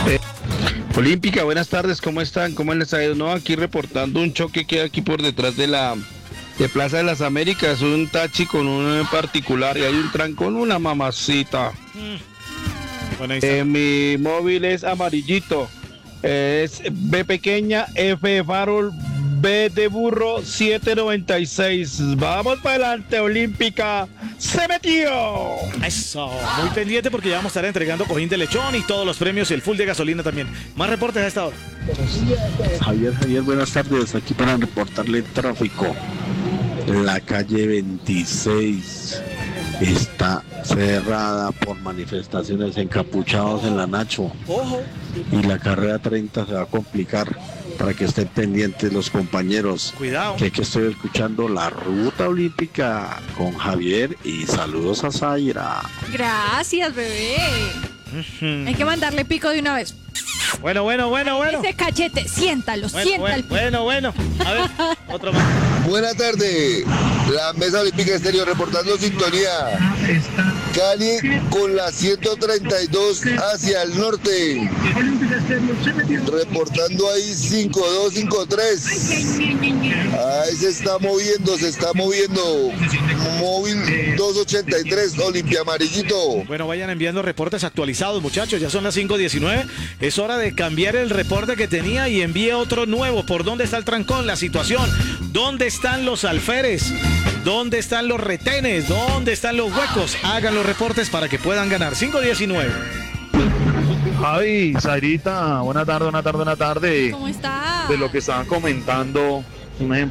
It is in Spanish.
Olímpica, buenas tardes, ¿cómo están? ¿Cómo les ha ido? No, aquí reportando un choque que hay aquí por detrás de Plaza de las Américas, un taxi con un particular y hay un trancón, una mamacita. Bueno, ahí está. Mi móvil es amarillito, es B pequeña, F de farol, B de burro, 796. Vamos para adelante, Olímpica. ¡Se metió! Eso, muy pendiente porque ya vamos a estar entregando cojín de lechón y todos los premios y el full de gasolina también. Más reportes a esta hora. Javier, buenas tardes. Aquí para reportarle el tráfico. La calle 26 está cerrada por manifestaciones, encapuchados en la Nacho. Ojo. Y la carrera 30 se va a complicar, para que estén pendientes los compañeros. Cuidado. Que estoy escuchando la Ruta Olímpica con Javier y saludos a Zaira. Gracias, bebé. Hay que mandarle pico de una vez. Bueno. Ese cachete, siéntalo. Bueno. A ver, otro más. Buenas tardes, la Mesa Olímpica Estéreo reportando sintonía. Cali con la 132 hacia el norte. Reportando ahí 5253. Ahí se está moviendo. Móvil 283, Olimpia Amarillito. Bueno, vayan enviando reportes actualizados, muchachos. Ya son las 5:19. Es hora de cambiar el reporte que tenía y envíe otro nuevo. ¿Por dónde está el trancón? La situación. ¿Dónde están los alférez? ¿Dónde están los retenes? ¿Dónde están los huecos? Hagan los reportes para que puedan ganar. 5:19. Javi, Zairita, buena tarde. ¿Cómo está? De lo que estaban comentando, un ejemplo.